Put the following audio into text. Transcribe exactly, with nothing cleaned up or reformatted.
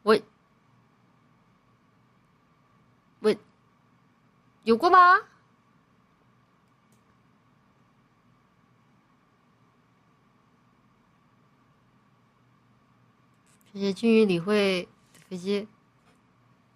我我有过吗？谢谢君与理会的飞机。